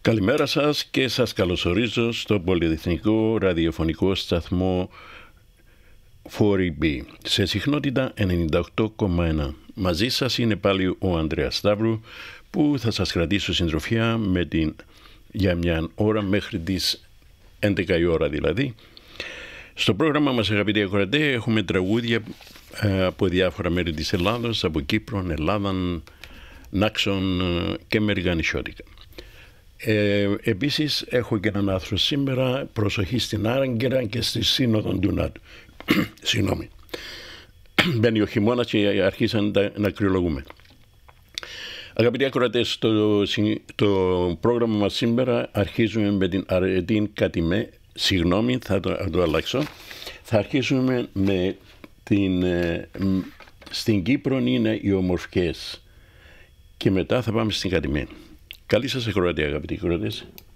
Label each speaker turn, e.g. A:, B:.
A: Καλημέρα σας και σας καλωσορίζω στο πολυεθνικό ραδιοφωνικό σταθμό 4EB σε συχνότητα 98,1. Μαζί σας είναι πάλι ο Ανδρέας Σταύρου που θα σας κρατήσω συντροφιά για μια ώρα μέχρι τις 11 η ώρα δηλαδή. Στο πρόγραμμα μας, αγαπητοί ακροατές, έχουμε τραγούδια από διάφορα μέρη της Ελλάδος, από Κύπρο, Ελλάδα, Νάξον και μερικά νησιώτικα. Επίσης έχω και έναν άρθρο σήμερα, προσοχή στην Άγκυρα και στη Σύνοδο του ΝΑΤΟ. Συγγνώμη. Μπαίνει ο χειμώνας και αρχίσαν να κρυολογούμε. Αγαπητοί ακροατές, το πρόγραμμα μας σήμερα αρχίζουμε με την Αρετίν Κατιμέ. Συγγνώμη, θα το αλλάξω. Θα αρχίσουμε με στην Κύπρο είναι οι ομορφιές και μετά θα πάμε στην Κατιμέ. Καλή σας ακροατή, αγαπητοί ακροατές.